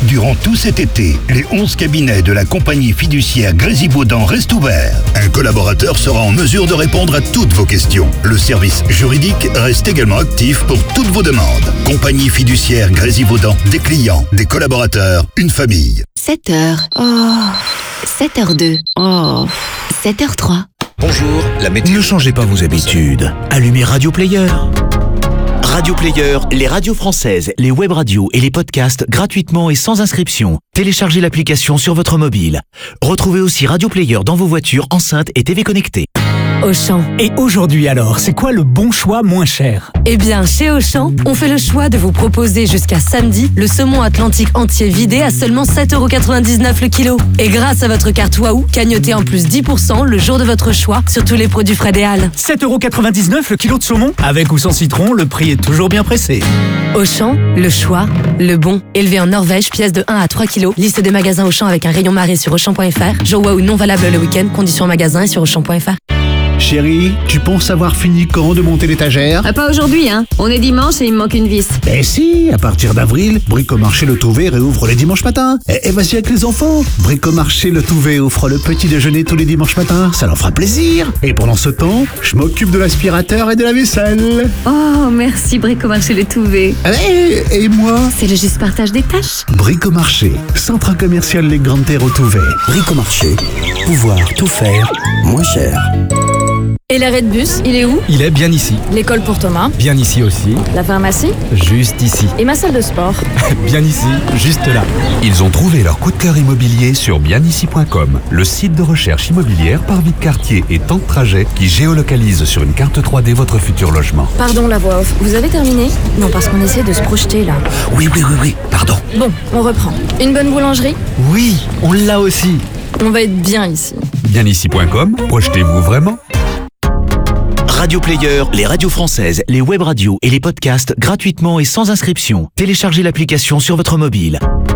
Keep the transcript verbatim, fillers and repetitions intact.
Durant tout cet été, les onze cabinets de la compagnie fiduciaire Grésivaudan restent ouverts. Un collaborateur sera en mesure de répondre à toutes vos questions. Le service juridique reste également actif pour toutes vos demandes. Compagnie fiduciaire Grésivaudan, des clients, des collaborateurs, une famille. sept heures. Oh. sept heures deux. Oh. sept heures trois. Bonjour, la météo. Ne changez pas vos habitudes. Allumez Radio Player. Radio Player, les radios françaises, les web radios et les podcasts gratuitement et sans inscription. Téléchargez l'application sur votre mobile. Retrouvez aussi Radio Player dans vos voitures, enceintes et T V connectées. Auchan. Et aujourd'hui alors, c'est quoi le bon choix moins cher? Eh bien, chez Auchan, on fait le choix de vous proposer jusqu'à samedi le saumon atlantique entier vidé à seulement sept euros quatre-vingt-dix-neuf le kilo. Et grâce à votre carte Waouh, cagnotez en plus dix pour cent le jour de votre choix sur tous les produits frais des Halles. sept euros quatre-vingt-dix-neuf le kilo de saumon? Avec ou sans citron, le prix est toujours bien pressé. Auchan, le choix, le bon. Élevé en Norvège, pièce de un à trois kilos. Liste des magasins Auchan avec un rayon marée sur Auchan point F R. Jour Waouh non valable le week-end. Conditions en magasin et sur Auchan point F R. Chérie, tu penses avoir fini quand de monter l'étagère? Ah, pas aujourd'hui, hein. On est dimanche et il me manque une vis. Eh si, à partir d'avril, Bricomarché Le Touvet réouvre les dimanches matins. Et, et vas-y avec les enfants. Bricomarché Le Touvet offre le petit déjeuner tous les dimanches matins. Ça leur fera plaisir. Et pendant ce temps, je m'occupe de l'aspirateur et de la vaisselle. Oh, merci Bricomarché Le Touvet. Allez, et moi? C'est le juste partage des tâches. Bricomarché, centre commercial Les Grandes Terres au Touvet. Bricomarché, pouvoir tout faire moins cher. Et l'arrêt de bus, il est où? Il est bien ici. L'école pour Thomas? Bien ici aussi. La pharmacie? Juste ici. Et ma salle de sport? Bien ici, juste là. Ils ont trouvé leur coup de cœur immobilier sur bien ici point com, le site de recherche immobilière par vie de quartier et temps de trajet qui géolocalise sur une carte trois D votre futur logement. Pardon la voix off, vous avez terminé? Non, parce qu'on essaie de se projeter là. Oui, oui, oui, oui, pardon. Bon, on reprend. Une bonne boulangerie? Oui, on l'a aussi. On va être bien ici. bien ici point com, projetez-vous vraiment? Radio Player, les radios françaises, les web radios et les podcasts gratuitement et sans inscription. Téléchargez l'application sur votre mobile.